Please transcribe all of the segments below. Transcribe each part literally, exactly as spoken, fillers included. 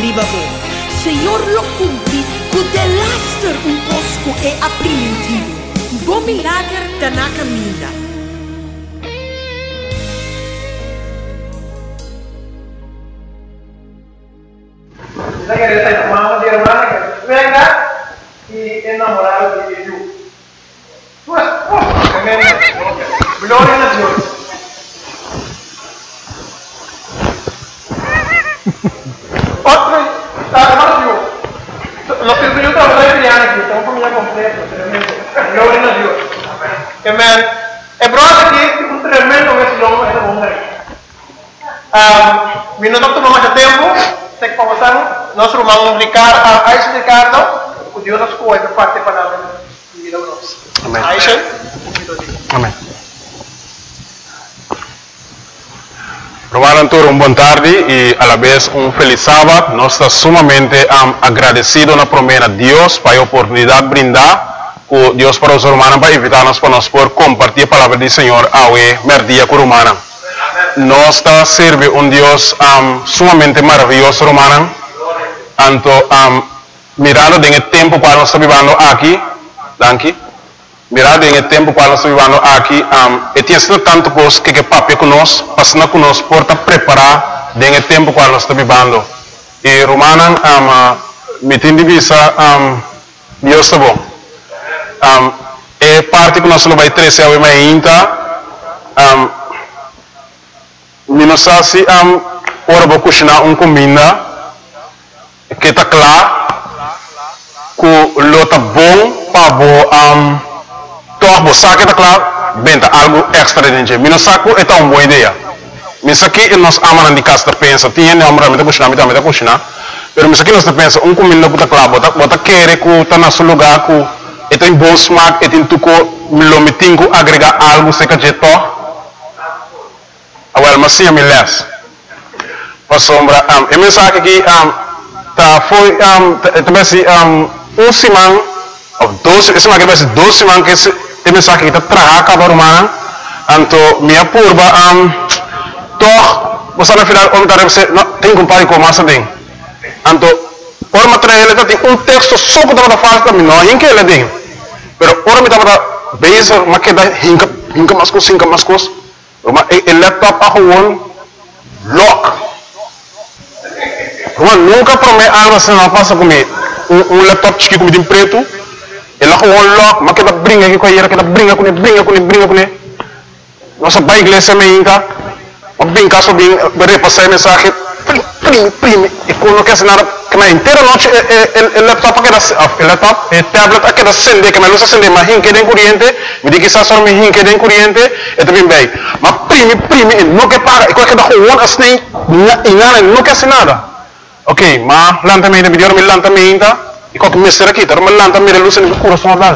riba bo. Senhor lo cumpri, que te laster um cosco é aprimentivo. Bom milagre tá na caminha. Kita querer sair com uma irmã que venga e enamorar de Deus. Glória a Deus. Outro, tá, Deus. Nós temos que juntar os crianças aqui, então família completa, tremendo. Glória a Deus. Amém. É brother aqui, um tremendo esse longo, essa bomba aí. Um, minuto que tomamos de tempo, tem que começar. Nós vamos explicar, a explicar, não? O Deus nos coisa parte da palavra de vida nossa. Amém. Aisha? Amém. Romano Antônio, boa tarde e a la vez um feliz sábado. Nós estamos sumamente um, agradecidos na promessa de Deus para a oportunidade de brindar com Deus para os romanos para invitar-nos para nós por compartilhar a palavra do Senhor ao merdia com romana. Nós estamos servindo um Deus um, sumamente maravilhoso, romano. Tanto um, mirando em tempo para nós estamos vivendo aqui, danke. Mirado em tempo para nós estamos vivendo aqui, um, e tinha sido tanto coisa que que papi conosco, passando conosco por estar preparar em tempo para nós estamos vivendo. E romano, um, me tem divisa, um, Deus está bom. Um, e parte que nós não vai trazer ao ainda, um, me não sabe se um, ora vou cozinhar um comida que está claro, que lo está bom para um, toch bo saque está claro, benta algo extra dentro. Me não saco é uma boa ideia. Me saque nós amamos de casa pensa, tinha não amamos de cozinhar, me também de cozinhar, mas me saque nós pensa um comida que está claro, bota bota querer que está na seu lugar, que tem bom smack, tem tudo me lo metingo agregar algo se que je to. Awal masih me les. Pasombra um, e mensagem aqui um, tá foi um, também se um, um semana ou dois, esse aqui vai ser dois semanas que esse mensagem aqui tá traga para romana. Anto minha purba um, toch você na final om taref se no tem compare com massa bem. Anto por material ele tem um texto só que tá falta também não em que ele tem. Pero ora me tá para base mas que dá hinca hinca mas com cinco mas com o laptop a gewoon lock. Gewoon nunca promete algo assim não passa comigo. Um, um laptop chique com preto, ele gewoon lock, mas que dá brinca aqui com ele, que dá brinca com ele, brinca com ele, brinca com ele. Nossa vai igreja me inca, mas bem caso bem, bem passar mensagem, prime, prime, e quando quer nada, que na inteira noite o laptop aqui o laptop, o tablet aqui da acende, que me luz acende, mas hinque de corrente, me diz que só só me hinque de corrente, e também bem, mas prime, prime, não quer pagar, e qualquer da gewoon assim, e nada, não quer nada. Ok, mas lanta me de melhor me lanta me ainda, e qualquer mestre aqui, tá, mas lanta me de luz no coração lá.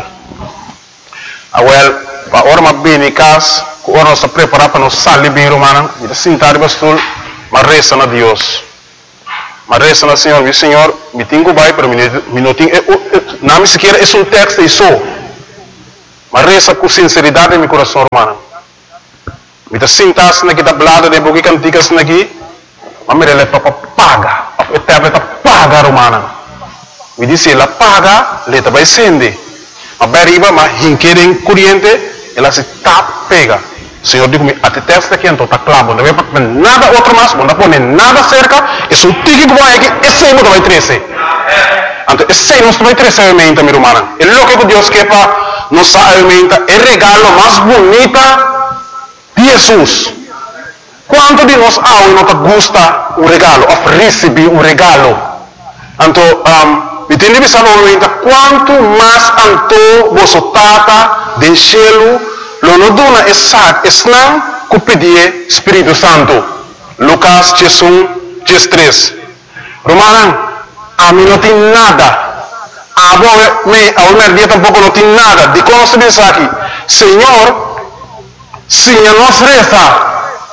Ah, well, para hora mas bem em casa, que hora nós está preparado para nós sair bem romana, e de sentar bastul, mas resta na Deus. Mas resta na Senhor, meu Senhor, me tenho vai para mim, me não tenho, não me sequer é um texto e só. Mas resta com sinceridade em meu coração romana. Me está sentado naquela blada de boca canticas aqui, mas me ele para paga, o tablet paga romana. Me disse ela paga, ele vai sende. Mas bem riba, mas hinquerem corrente, ela se tap pega. Senhor digo me até testa aqui então tá claro, não vai para nada outro mais, não pode nada cerca, é um tique que vai aqui, esse não vai trece. Então esse não vai trece a mente minha romana. É lo que Deus quer para nos alimenta, é regalo mais bonita de Jesus. Quanto de nós há não gosta o regalo, of receber um regalo. Então, um, me tem que pensar quanto mais anto você tata de cielo lo no dona esat esnam ku pedir Espírito Santo. Lucas um, três. Romana, a mim não tem nada. A me, a minha dia tampouco não tem nada. De como se diz aqui, Senhor, Senhor nos reza.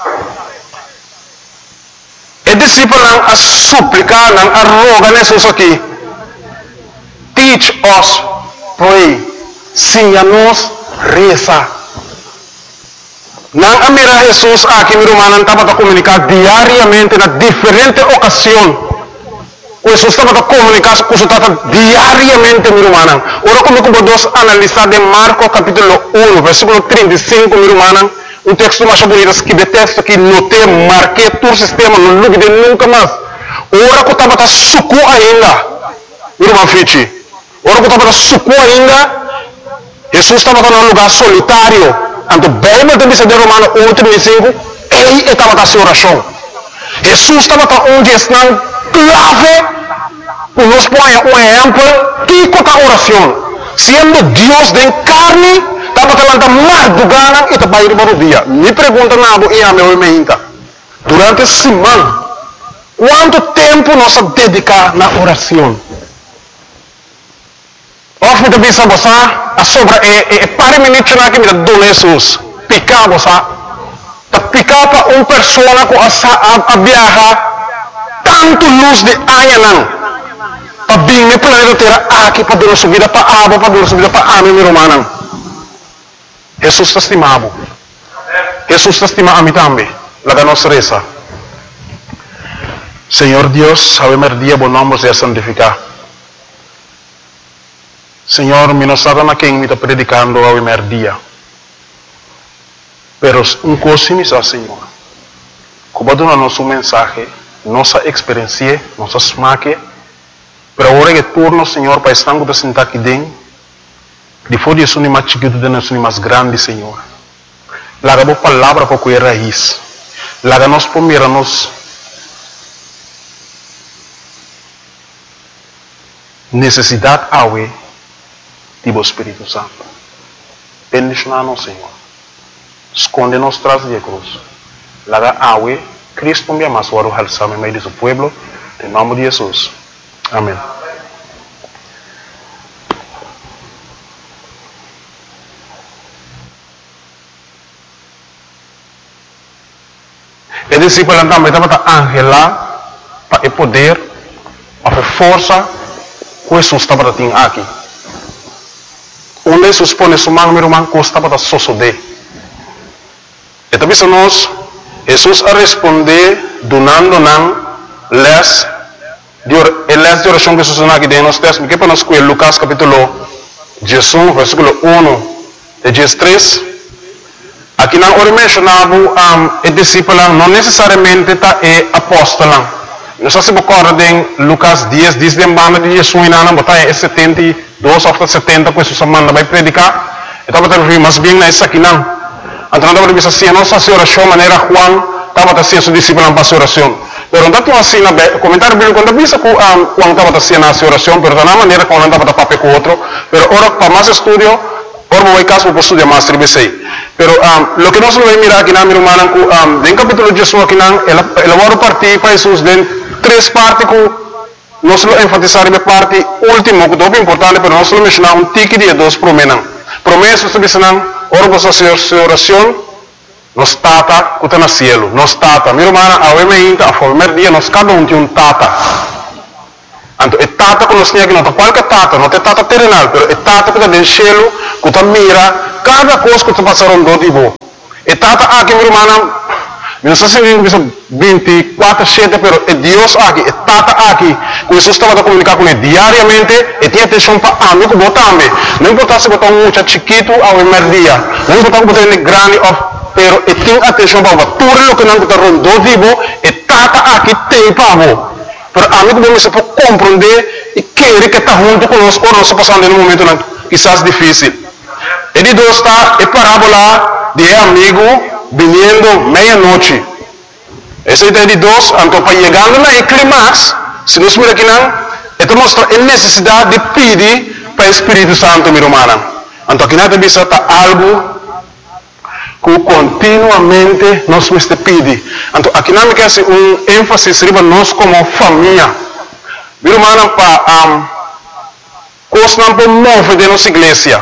E discípulo não a suplicar, não a rogar Jesus aqui. Teach us, pray. Senhor nos reza. Não amira Jesus aqui, meu irmão, estava a comunicar diariamente na diferente ocasião. O Jesus estava a comunicar com o diariamente, meu irmão. Ora, como vamos analisar de Marcos capítulo um, versículo trinta e cinco, meu irmão, um texto mais bonito que detesto, que notei, marquei todo o sistema, não lube nunca mais. Ora, que estava a suco ainda, meu irmão Fichi. Ora, que estava a suco ainda, Jesus estava num lugar solitário. Então, bem, mas também se der Romano um, trinta e cinco, ele estava a sua oração. Jesus estava onde está clave, nos põe um exemplo, que com a oração. Sendo Deus de carne, estava falando mais do gana e estava indo para o dia. Me pergunta nada e a meu meinta. Durante a semana, quanto tempo nós dedicamos na oração? Of me bisa bosa, a sobra é para minutos na que me dá Jesus. Picar bosa, ta picar para uma pessoa com a viajar tanto luz de anha para bem me planeta terra aqui para dar subida para aba para dar subida para ame meu romano. Jesus está estimado. Jesus está estimado a mim também. La da nossa reza. Senhor Deus, sabemos dia bom nome seja santificado. Senhor, mi non stava na quem me está predicando ao primeiro dia. Pero um coisa me sa, Senhor. Como dona nosso mensagem, nossa experiência, nossa smaque, pero agora que turno, Senhor, para estar com sentar aqui dentro, depois de isso nem mais chiquito, de nós nem mais grande, Senhor. Laga boa palavra para cuidar raiz. Laga nós primeiro nos necessidade awe do Espírito Santo. Bendicionar-nos, Senhor. Esconde-nos tras de cruz. Laga awe, Cristo me ama, suaro halsame meio de seu pueblo, em nome de Jesus. Amém. E discípulo também estava ángel lá, para poder, para força, que Jesus estava aqui. Onde Jesus põe sua mão, meu irmão, custa para sosodé. E também se nós, Jesus a responder, donando-nos, les, les de oração que Jesus não aqui dentro, nós temos que para nós com Lucas capítulo dezesseis, versículo um, de dezesseis. Aqui não ora mencionado um, o discípulo, não necessariamente está é apóstolo. Nós se recordem Lucas dez, diz de banda de Jesus na na botar é setenta e dois ou setenta, que Jesus manda vai predicar. Então está referindo mais bem nessa aqui não. Então não deve ser assim, não se oração maneira Juan estava assim seu discípulo para oração. Pero não está assim na comentário bíblico quando visa que Juan estava assim na oração, pero da maneira como não estava papel com outro. Pero ora para mais estudio, ora vou caso para estudar mais tribesei. Pero um, lo que nós vamos mirar aqui na minha irmã, um, em capítulo dezesseis aqui não, ela ela vai partir para Jesus de três partes que nós vamos enfatizar na parte última, que é muito importante, pero nós vamos mencionar um tique de dois promessas. Promessas que dizem, ora você fazer oração, nós tata que está no cielo, nós tata. Minha irmã, a ouvimenta, a primeiro dia, nós cada um tem um tata. Então, é tata que nós temos aqui, não é qualquer tata, não é tata terrenal, mas é tata que está no cielo, que está mira cada coisa que está passando do tipo. É tata aqui, minha irmã, não sei se vinte e quatro, sete, mas é Deus aqui, é tata aqui. Que Jesus estava a comunicar com ele diariamente, e tinha atenção para a mim, que botar também. Não importa se botar um muito chiquito ao primeiro dia, não importa se botar ele grande, pero e tinha atenção para tudo o que não está rondando do tipo, é tata aqui tem para você. Pero a mim que você pode compreender e querer que está junto conosco, ou não está passando em um momento não, quizás difícil. E de dois está a parábola de amigo vindo meia-noite. Esse é de dois, então para chegando na clímax, se nós miramos aqui não, então mostra a necessidade de pedir para o Espírito Santo, minha irmã. Então aqui nada bisa está algo que continuamente nós nos pedimos. Então aqui não me quer um ênfase para nós como família. Minha irmã, para um, coisa não para mover de nossa igreja,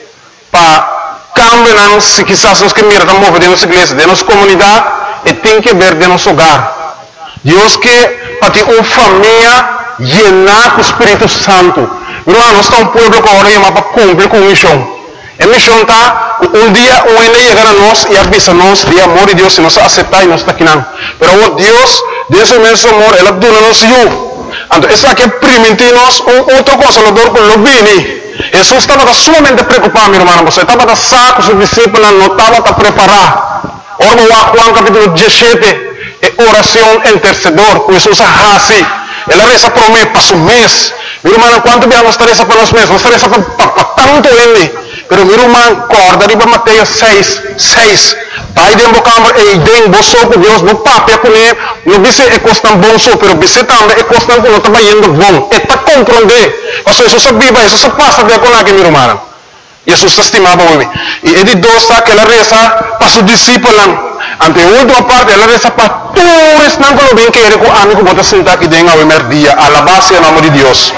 para cambiar, se quizás nós que mirar para mover de nossa igreja, de nossa comunidade, e tem que ver de nosso hogar. Deus que para ter uma família llenar com o Espírito Santo. Minha irmã, nós estamos um povo que agora para cumprir com a missão. A missão está, um dia o N chegar a nós e avisa-nos de amor de Deus, se nós aceitar e nós está aqui não. Pero Deus, Deus é imenso amor, Ele dona-nos eu. Então, isso aqui é primitivos, outra coisa, o doutor lo vini. Jesus estava sumamente preocupado, meu irmão. Você estava saco, seus discípulos não estavam a preparar. Ora, Juan capítulo dezessete, é oração intercedor, com Jesus assim. Ela reza por mim, para o mês. Meu irmão, quanto bem nós reza para os meses? Nós reza para tanto ele. Pero meu irmão, corda, riba Mateus seis, seis. Pai de embocambre, e den boso com Deus, no papel com ele, no bice é costan bom so, pero bice também é costan com não está indo bom. É para compreender. Ou seja, isso viva, isso passa de acordo com meu irmão. Jesus estimava o homem. E ele dosta que ela reza para os discípulos. Ante a última parte, ela reza para todos os que bem que ele com amigo pode sentar aqui dentro ao primeiro dia. Alabar-se o nome de Deus.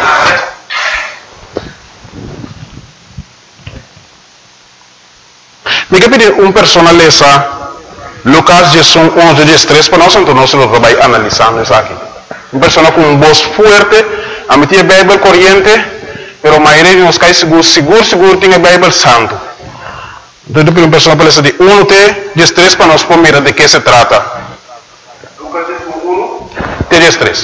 Me pedir uma pessoa lesa Lucas Jesus onze, dezesseis para nós, então nós vamos analisando isso aqui. Uma pessoa com uma voz forte, a meter a Bíblia corrente, pero a maioria de nós cai seguro, seguro, seguro, tem a Bíblia santo. Então, eu uma pessoa para ler de um até dezesseis para nós mirar de que se trata. Lucas um, dezesseis.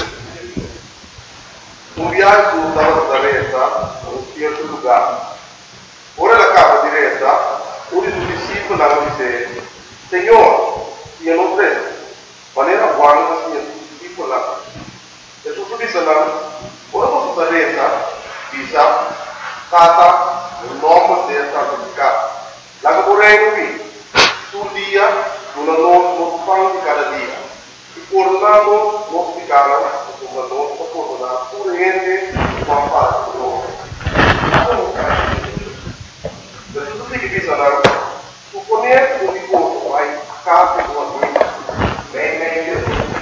Um viagem estava da reza a um certo lugar. Ora la capa di reza, uno dei discepoli disse: Senhor, io non credo, ma era buono che sia discepolo là. Jesus disse lá: ora posso da reza, dice, cata, il nome del santificato. La che vorrei qui, sul dia, non non fanno di cada dia. E coronando, non si cala, insomma, non si corona, pure niente, ma fa di loro. Per tutto che dice là, supponere un riposo, vai a casa di una vita, bene, meglio,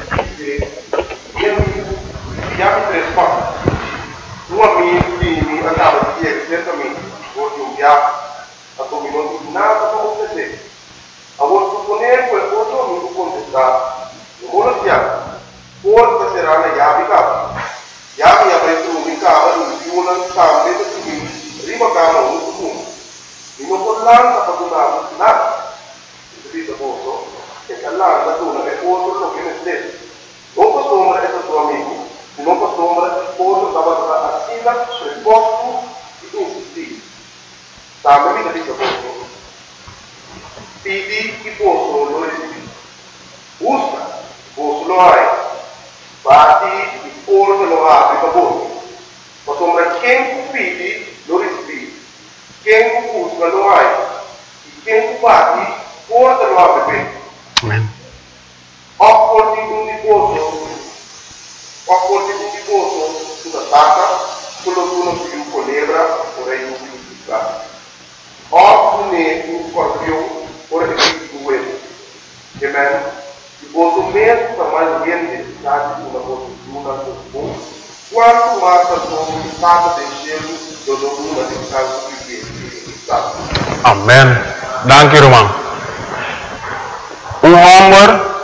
si chiama tre spazi. Un amico mi andava a dire certamente, oggi un viaggio, a come non dico nada come te. A voi supponere qualcosa non può contestare. Non vuole piano. Forse sarà una chiave casa. Chiave avrete un cava, un più una scambio di cui prima cava un punto. In un collante ha fatto nada. Se dice posto, e all'anno da una che posto lo che ne stesso. Non posso ombra è il tuo amico, non posso ombra posto stava a sila sul posto di insistire. Sabe mi dice posto. Pidi che posto lo recibi. Usa, posto lo hai. Bati il pollo lo apri per voi. Ma sembra che pidi lo recibi. Che usa lo hai. Che bati pollo lo apri per. Amen. Accordi un riposo, accordi un riposo sulla tacca, quello che uno più colebra, vorrei un più piccato. Oppure un scorpione, vorrei più due. Amen. Riposo mesmo para mais bem necessidade de uma postura comum, quanto mais a sua estado de gelo do domínio de casa que está. Amen. Dank u, irmão. Um homem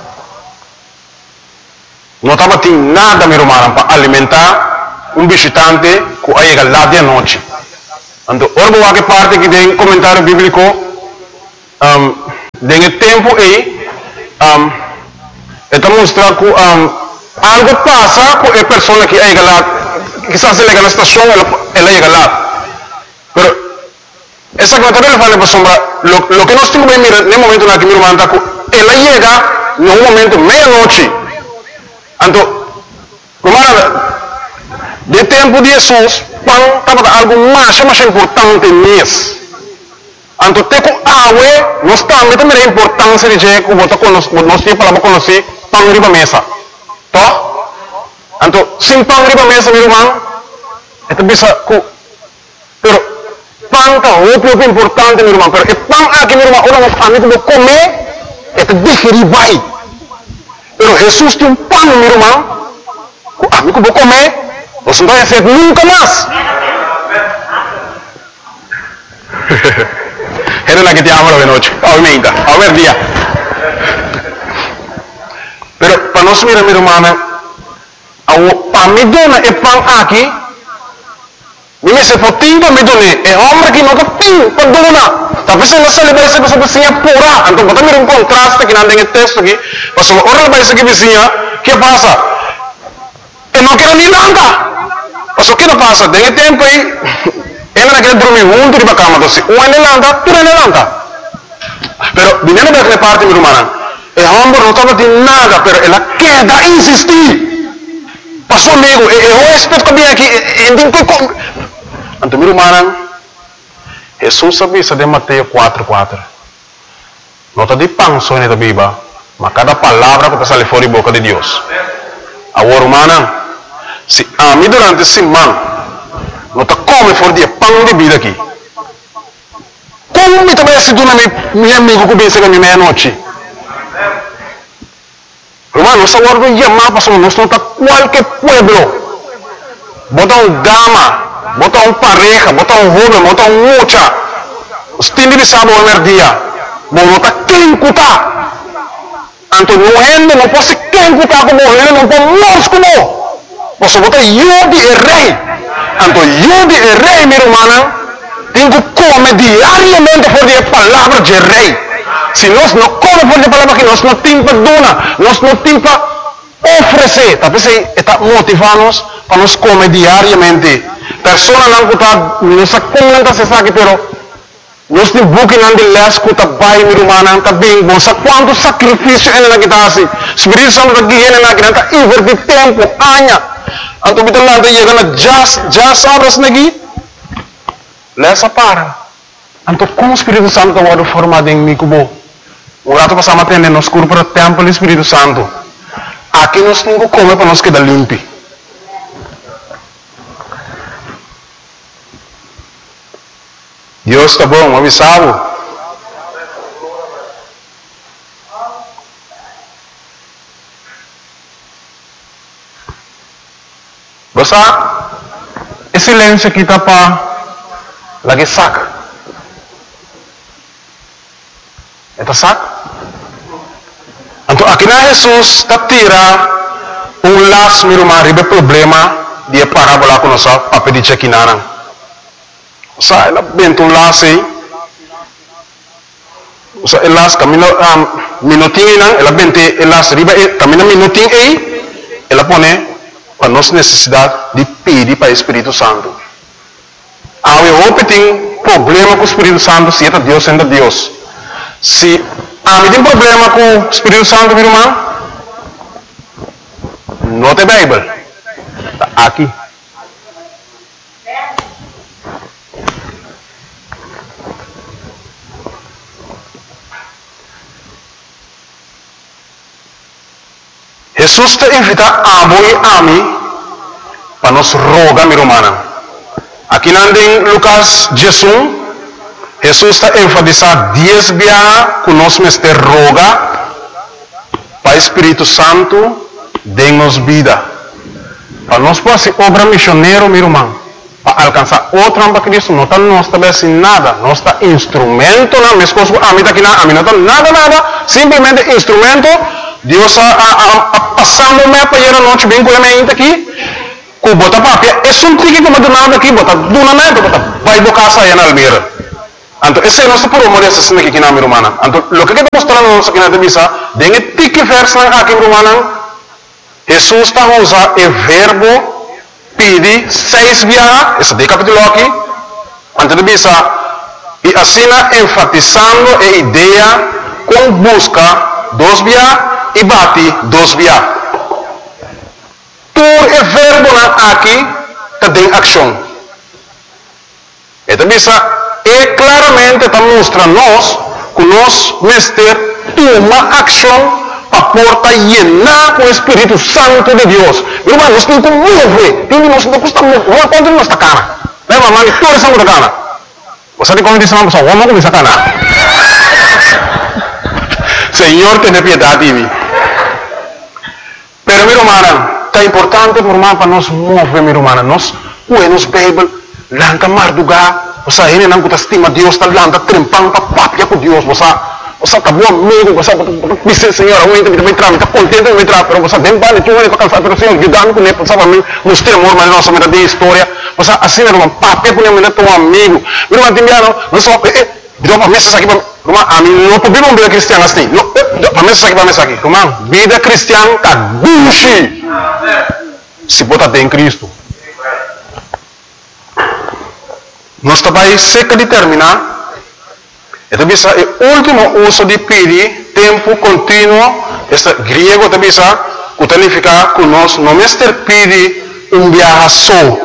não estava tendo nada, meu irmão, para alimentar um visitante que chega lá de noite. Então, orbo que parte que tem comentário bíblico, um, tem tempo aí, um, está mostrando que um, algo passa com a pessoa que chega lá, quizás ele chega na estação, ela, ela chega lá. Mas, essa comentário ele fala, pessoal, lo, lo que nós temos que mirar no momento na que meu irmão está, ela chega no momento meia-noite. Então, de tempo de Jesus, pão estava algo mais, mais importante nisso. Então, tem que água, nós também temos a importância de que nós temos para conhecer pão riba mesa. Tá? Então, sem pão riba mesa, meu irmão, é que bisa que, pero pão tá o pouco importante, meu irmão, pero é pão aqui, meu irmão, ora a mim que comer, é que digerir vai. Pero Jesus tem um pão, meu irmão, a mim que vou comer, você não vai fazer nunca mais. Era la que te amo la noche, obviamente, a ver día. Pero para nós mirar, meu irmão, para mim dona é pão aqui, me se fotinho para me donar, é homem que nunca tem para donar. Tapi se nasa lebay sa gusto vizinha pura. Anto bata mayroong contraste, kinandang yung testo aqui. Mas ora lebay sa vizinha, que passa? e não quero nem nada. Mas o que não passa? Tem tempo aí, ele não quer dormir junto de cama, então se um é lanta, tu é lanta. Pero, dinheiro daquela parte, meu irmão, e homem não estava de nada, pero ela quer dar insistir. Passou amigo, eu respeito que eu aqui, e tem que comer. Então, meu irmão, Jesus sabia de Mateus quatro, quatro. Não está de pão só na Bíblia, mas cada palavra que sai fora da boca de Deus. Agora, irmão, se a mim durante esse semana, não está come fora de pão de vida aqui. Como me também se dona meu amigo que vem chegar meia-noite? Irmão, nós agora vamos chamar para nós não está qualquer pueblo. Bota um dama, bota um pareja, bota um jovem, bota um mocha. Os tinhos de sábado ao dia. Bom, não está quem cutar. Então, não é, não pode ser quem cutar como ele, não pode morrer como. Você bota eu de rei. Então, eu de rei, meu irmão, tem que comer diariamente por a palavra de rei. Se nós não comemos por a palavra que nós não temos para donar, nós não temos para oferecer. Talvez está motivando-nos para nós comer diariamente. Pessoas não está, não se comenta se sabe, pero nós temos bukin de lesco, está bem, meu irmão, está bem bom. Sabe quanto sacrifício ele não está assim? Espírito Santo está guiando na criança, está invertir tempo, anos. Então, kita lá está chegando já, já sabes aqui. Lessa para. Então, como o Espírito Santo está formado em mim, como o rato passamos a atender nos cursos para o templo do Espírito Santo. Aqui nós temos que comer para nós quedar limpo. Deus está bom, avisado. Basta, esse silêncio aqui está para lagi saca. Eta saca? Então, aqui na Jesus está tira um laço, meu irmão, ribe problema de parábola com nossa papel de chequinana. Sa ela bento um laço aí. Sa ela laço camino um minutinho não, ela bente ela laço ribe camino minutinho aí, ela põe para nossa necessidade de pedir para o Espírito Santo. Há um tem problema com o Espírito Santo, se é Deus sendo Deus. Se há um problema com o Espírito Santo, meu irmão, não tem Bíblia. Aqui. Jesus te invita a voi a mim para nos rogar, meu irmão. Aqui em Lucas Jesus, Jesus está enfatizando dez vezes que nós nos roga para o Espírito Santo dê-nos vida. Para nós poder ser obra missionária, meu irmão, para alcançar outra para Cristo, não está nós também assim nada, não está instrumento, não, minhas coisas, a mim está aqui, a mim não está nada, nada, simplesmente instrumento. Deus a passando me para ir a noite bem com a minha aqui, com bota papel, é só um tique que me nada aqui, bota do namento, bota vai bocar sair na almeira. Então esse é nosso promover essa cena aqui na minha irmã. Então o que que está mostrando nós aqui na missa, tem que tique verso aqui irmã. Jesus está usando o verbo pedir seis vezes, esse de capítulo aqui, antes de missa, e assim enfatizando a ideia com busca dos vezes e bate dos vezes. Por o verbo aqui está em ação. Esta missa é claramente está mostrando nós que nós mestre toma ação para porta llenar com o Espírito Santo de Deus. Irmão, nós temos que mover. Tem nós não custa mover. Não quanto nós está cara. Lembra, mano, tudo isso é cara. Você tem como dizer uma pessoa, vamos começar a cana. Senhor, tenha piedade de mim. Pero, meu irmão, está importante, meu irmão, para nós mover, meu irmão. Nós, nos Bíblia, lanta mardugar, você ainda não estima Deus, está lanta trempando para papia com Deus, você, você está bom amigo, você diz, Senhor, eu ainda me entrar, está contente de me entrar, pero você vem para tu ainda para cansar, pero Senhor, ajudando com ele, você vai mostrar amor, mas nossa vida de história, você assim, meu irmão, papia com ele, teu amigo, meu irmão, entendeu? Nós só, deu para mesa aqui, irmão, a mim não podemos vida cristiana assim, para mesa aqui, para mesa aqui, irmão, vida cristiana está buchi. se botar em Cristo. Nós também seca de terminar. Então, bisa o último uso de pedir tempo contínuo, este grego também bisa, que significa que nós não mister pedir um viaje só.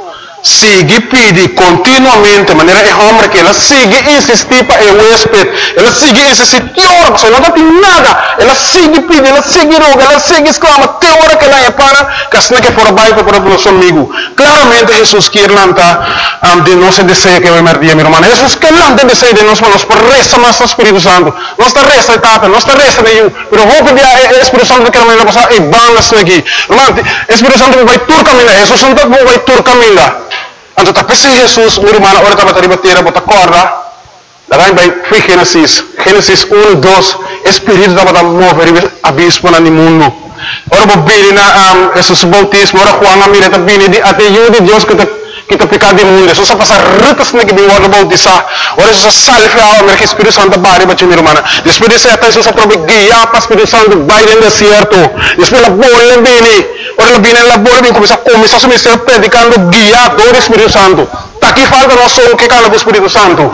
Sigue pedir continuamente, de maneira é homem que ela sigue insistir para o huésped, ela sigue insistir, que hora que não tem nada, ela sigue pedir, ela sigue roga, ela sigue exclama, que hora que ela é para, que assim que for baixo para o nosso amigo. Claramente Jesus quer lançar um, de nosso desejo que vai merdir, meu irmão. Jesus quer lançar desejo de nós, mas por resta mais o Espírito Santo, não está resta de tata, não está resta de eu, mas vou pedir o Espírito Santo que ela vai passar e balas aqui. Irmão, o Espírito Santo vai tur caminhar, Jesus Santo vai tur caminhar. Então, tapi si Jesus, meu irmão, ora estava a ribatera, bota corda, daí vai, foi Gênesis, Gênesis um, dois, Espírito estava a mover abismo no mundo. Ora, vou vir na Jesus bautismo, ora, Juan, a mira, está vindo, até eu de Deus que está kita pecado de mundo, Jesus passa retas na que de ora bautizar, ora Jesus salve a alma que Espírito Santo bari bache meu irmão. Depois desse até Jesus prove guia para Espírito Santo vai no deserto. Depois la bola vem, ora la vem la bola vem começa a começar a se predicando guia do Espírito Santo. Tá aqui falta nós só que cala do Espírito Santo.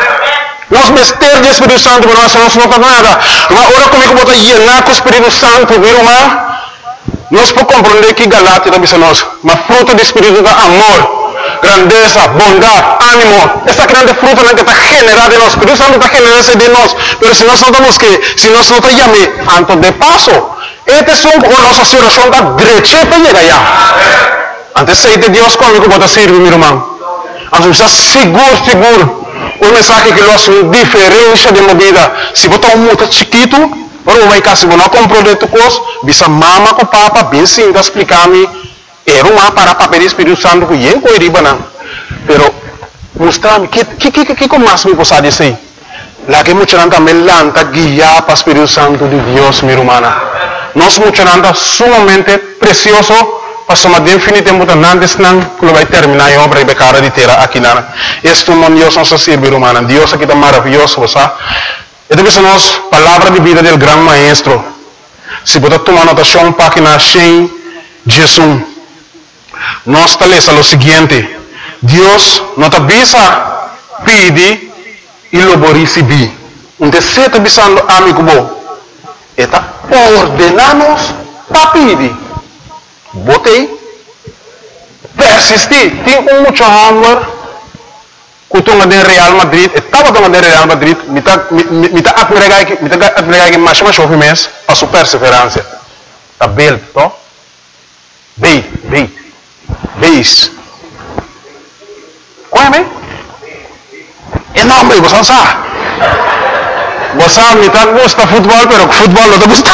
Nós mister do Espírito Santo, mas nós não nota nada. Ora comigo bota llenar com o Espírito Santo, meu irmão. Nós podemos compreender que Galatia também nós, mas fruto do Espírito é amor, grandeza, bondade, ânimo. Esta grande fruta que está generada em nós. Pero isso não está generada de nós. Pero se nós notamos que, se nós não chamamos antes de passo, este é a nossa situação da direita para chegar lá. Antes de ser Deus comigo, pode servir, meu irmão. Antes está seguro, seguro. Um mensagem que nós uma diferença de vida. Se botar um muito chiquito, ora vai cá, se você não comprou de tu coisa, bisa mama com papa, bem sim, tá explicar-me. Era uma para papel Espírito Santo que eu não iria não. Pero mostrar-me que que que que como mais me possa dizer. Lá que muita gente também lanta guiar para o Espírito Santo de Deus, minha irmã. Nós muita gente sumamente precioso para somar definitivamente antes não que vai terminar a obra e becara de terra aqui na. Este é Deus nosso ser, minha irmã. Deus aqui está maravilhoso, você. Esta é a nossa palavra de vida do grande maestro. Se você tomar anotação, página cem, Jesus. Nós talvez o seguinte: Deus não te avisa, pede e lo vou receber. Então, se está avisando amigo bom, está ordenando para pedir. Botei, persistir. Tem um muito amor que tu de Real Madrid, estava tu de Real Madrid, me está me está admirando que me está admirando que mais mais ouve mês a sua perseverança. Tá bem, to? Bem, bem. Beis. Qual é, bem? É nome, você não sabe. Você me tá gosta de futebol, pero futebol não te gusta.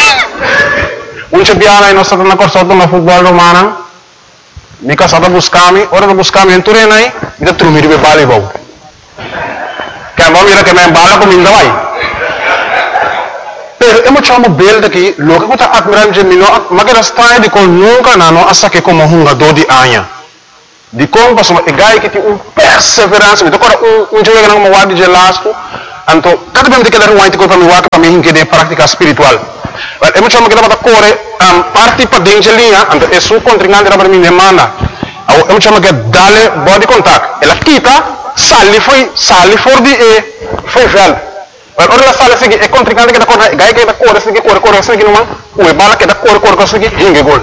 Um champion aí nós estamos na corção do futebol romano. Me casado buscar-me, ora de buscar-me em Turena aí, me dá trumir de voleibol. Que a mão mira que me embala com minha vai. Pero eu chamo bel daqui, logo que eu estou admirando de mim, mas que está de com nunca não, hasta que como um jogador de anha. De como passou, é gai que tem um perseverança, então agora um um jogo que não me guarda de lasco, então cada vez que ele não vai ter para me guardar para mim que de prática espiritual. Eu chamo que estava corre, parte para dentro de linha, então é sua contrincante para mim demanda. Eu chamo que dale body contact, ela quita, sali foi, sali for de e foi velho. Ora la sala seguinte é contrincante que está correndo, gai que está correndo, seguinte corre, corre, seguinte não, o bala que está corre, corre, corre, seguinte, hinge gol.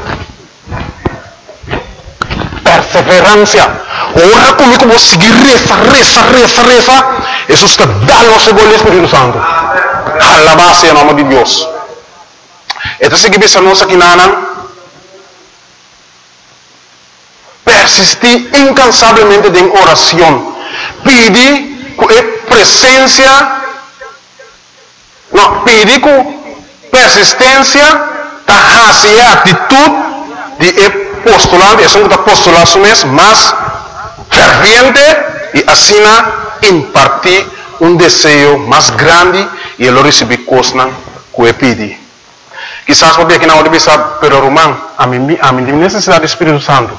Perseverança. Ora comigo vou seguir reza, reza, reza, reza. Jesus está dando o gol do Espírito Santo. Alabado em nome de Deus. Então se que nós aqui na persistir incansavelmente em oração, pedir com presença. Não, pedir com persistência, a atitude de postulante, é um postulante mesmo, mas ferviente e assim impartir um desejo mais grande e ele receber coisas que ele pede. Quizás porque aqui na hora de pensar, pero Romão, a mim a mim tem necessidade do Espírito Santo.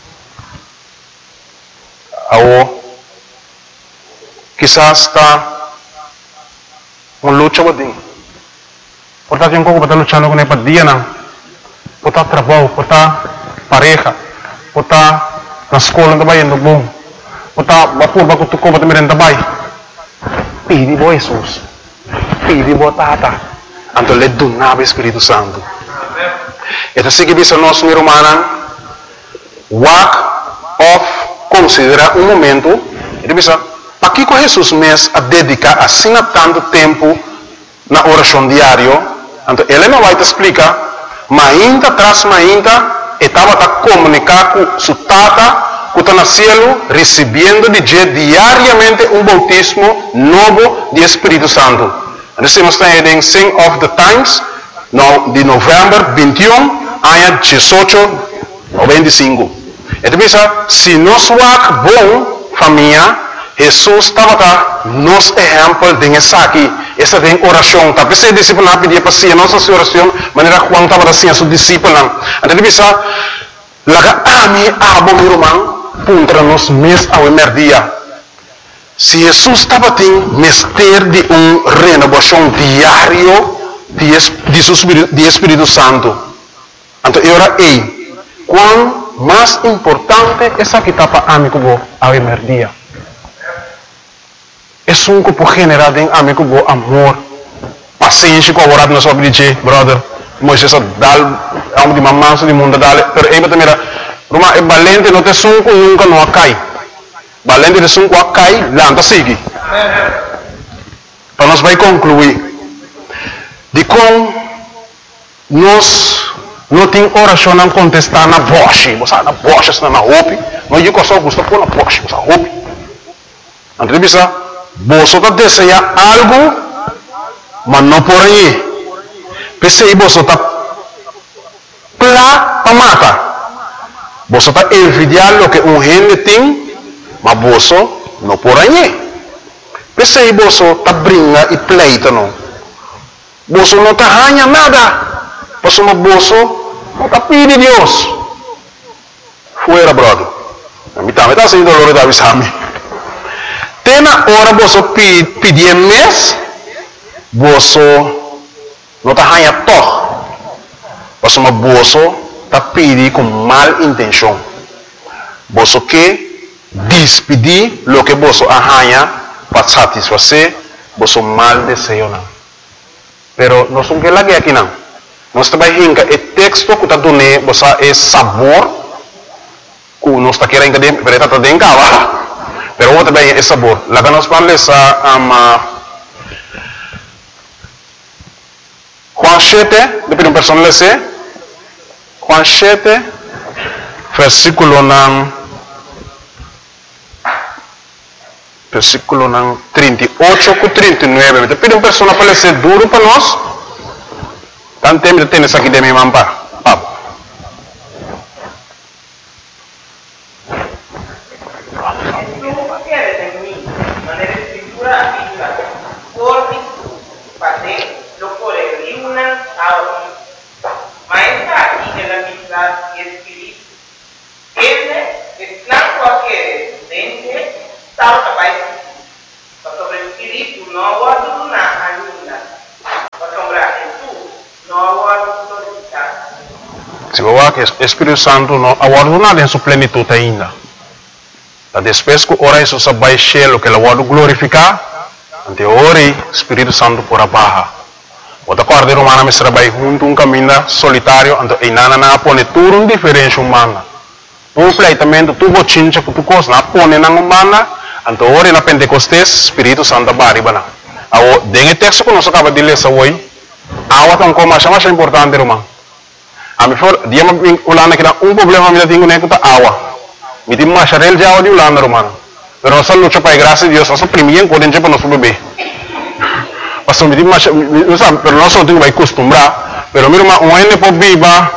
Ou quizás está uma luta bodim. Portanto, eu não estou lutando com ele para dia não. Portanto, trabalho, portanto, pareja, ou tá na escola também indo bom, ou tá vapor para tu compra também também. Pede bo Jesus, pede bo tata, então lhe donava o Espírito Santo. Então se que bisa nós meu irmão, walk off, considera um momento, ele bisa, para que com Jesus mesmo a dedicar assim tanto tempo na oração diária. Então, ele não vai te explicar, mas ainda atrás, mas ainda, estava a comunicar com sua tata, que está no céu, recebendo de dia diariamente um bautismo novo de Espírito Santo. Nós estamos em Sing of the Times, no, de novembro vinte e um, ano dezoito noventa e cinco. Então, se nós somos bom, família, Jesus estava nos exemplo de essa aqui, essa tem oração. Tapi saya discipline apa dia pasti nossa oração, maneira Juan estava assim a sua discipline. Então bisa laga ami abo mirumang puntra nos mes ao emerdia. Se Jesus estava tem mester de um renovação diário de, de, de Espírito Santo. Então era ei, quão mais importante essa que estava ami kubo ao emerdia. É um grupo generado em amigo bo amor, paciência com a orada na sua vida, brother. Moisés dal, amo de mamãe, de mundo dal, pero aí também era, Roma é valente, não tem sunco nunca não cai. Valente de sunco cai, lanta sigue. Então nós vai concluir de como nós não tem oração não contestar na voz, você na voz está na roupa, não eu só gosto pôr na voz, você roupa. Então bisa você está desejando algo, mas não por aí. Pensei você está plá para matar. Você está envidiando o que um gente tem, mas você não por aí. Pensei você está brincando e pleita não. Você não está ganhando nada. Você não não está pedindo Deus. Fuera, brother. A mim também está sendo dolor da visão. Tem na hora você pedir mês, você não está ganhando toque. Você está pedindo com mal intenção. Você quer despedir o que você ganha para satisfazer você mal desejo. Pero nós não queremos aqui não. Nós também temos o texto que está dando você é sabor que nós está querendo que está dentro. Pero vos también es sabor. La que nos parla es um, Juan siete, depois um personal esse. Juan siete, versículo nan, versículo nan trinta e oito com trinta e nove. Depois um personal para ser duro para nós. Tanto tempo de ter isso aqui de minha mampa. Se você que o Espírito Santo não aguarda nada em sua plenitude ainda. Da depois que ora isso vai cheio que ele aguarda glorificar, ante ora o Espírito Santo por abaixo. Outra coisa humana me trabalha junto um caminho solitário, ante e nada na pone tudo um diferente humana. Um pleitamento tu bochincha que tu costa na pone na humana, ante ora na Pentecostes Espírito Santo bari bana. Ao dengue texto que nós acaba de ler essa hoje, awa tão como mais mais importante irmão. A mim foi dia me ulana que um problema me tenho nem que tá awa. Me tem mais real já de ulana irmão. Pero nós luta para graça de Deus, nós primeiro podem já para nosso bebê. Pastor me tem mais, não sabe, pero nós não temos que acostumbrar. Pero meu irmão, um ene pode viva.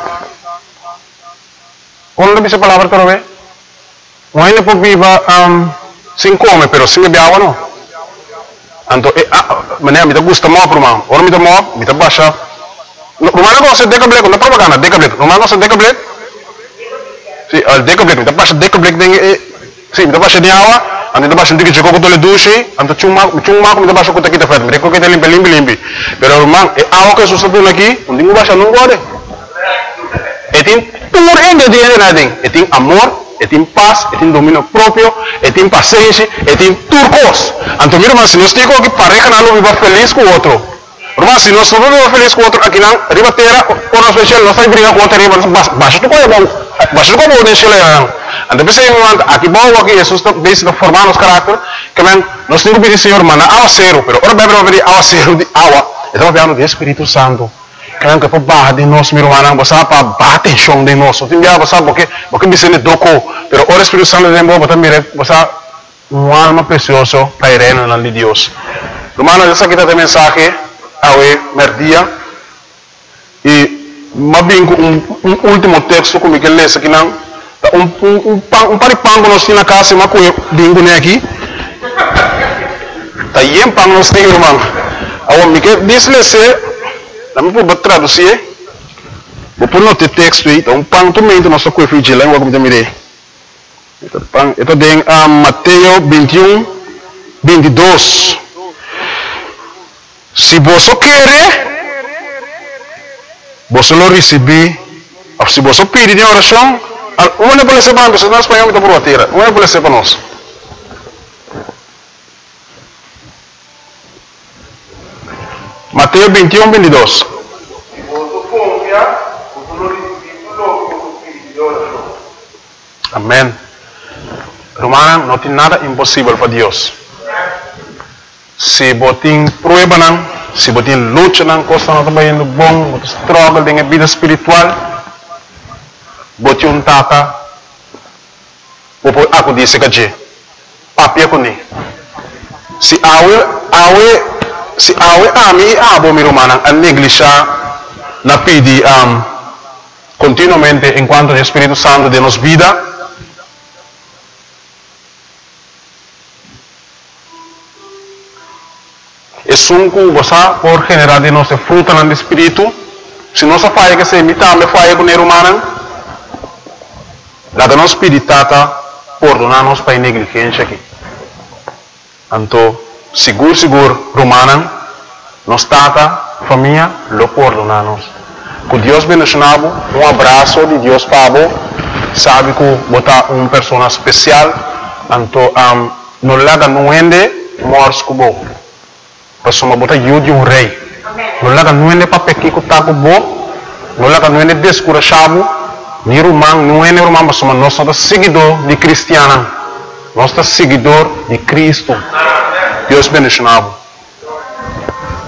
Quando dice palavra para ver? Um ene pode viva um sem comer, pero sem beber água não. Então, maneira me gusta mais irmão. Ora me dá mais, me dá baixa. Rumah ko sa decablet, na propaganda, decablet. Rumah ko sa decablet. Si, al decablet, minta pa sa decablet ding eh, si, minta pa sa diawa, ando minta pa sa dikit ko ko tole dushi, ando chuma, chuma ko minta pa sa ko takita fet, mere ko kita limpi limpi limpi. Pero rumah, e awa ko susa tu lagi, hindi mo ba siya nung gode? E e tem puro ingrediente na ding. E tem amor, e tem paz, e tem domínio próprio, e tem paciência, e tem turcos. Então, mira, mas se nós temos que pareja não viva feliz com o outro. Mas se nós não vivemos feliz com o outro, aqui não, riba terra, por nós especial, nós estamos brincando com o outro, riba, baixa tu coisa bom, baixa tu coisa bom, deixa ele lá. Então, pensei em um aqui bom, aqui, Jesus está bem formar nosso caráter, que man, nós temos que pedir, Senhor, mana, awa zero, pero ora bem, vai pedir awa zero de awa. Estamos falando do Espírito Santo. Kaya que para barra de nós, meu irmão, você para bater chão de nós. Tem dia você porque porque me sente doco, pero o Espírito Santo de novo também você uma alma preciosa para ir na de Deus. Irmão, essa aqui tá mensagem awe merdia e mabim um, um último texto como que lê aqui não um um um pão um paripango nós na casa mas com bingo né aqui tá yem pão nós tem irmão awe me que diz lê Kami po traduzir, vou pôr no texto aí, então pang tu mento nosso coefficiente lá, vamos ver. Ito pang, ito din um, Mateo vinte-um, vinte e dois. Se você quer, você lo receber. Se você pedir de oração, uma não pode ser para nós, nós espanhol está por bater, uma não pode ser para nós. Mateo vinte-um, vinte e dois. Amém. Romana, não tem nada impossível para Deus. Se você tem prueba, se você tem luta, coisa não está indo bom, você struggle com a vida espiritual, você um tata, você aku disse que papi aku ni. Se awe awe se awe ami abo mi romana a negligenciar na pedi um, continuamente enquanto o Espírito Santo de nos vida. Es un cosa por generar de nossa fruta no espírito. Se nossa falha que se imita me falha com o humano, lá da nossa espiritata perdonar-nos para a negligência aqui. Então, seguro, seguro, romana, nos tata, família, lo perdonar-nos. Que Deus bendicionado, um abraço de Deus para você, sabe que botar uma pessoa especial, então, um, não laga no ende, morres com você. Pasuma bota yu de um rei. Não laga não é para pequeno que tá com bo, não laga não é descurachado, nem romano, não é romano, mas somos nós somos seguidor de cristiano, nós somos seguidor de Cristo. Deus bendicionado.